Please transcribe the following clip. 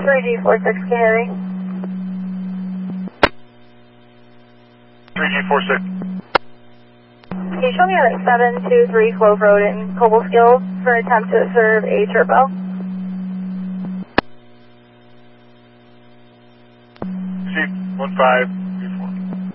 3G46, can you hear me? 3G46. Can you show me at 723 Clove Road in Cobleskill for an attempt to serve a turbo? C15.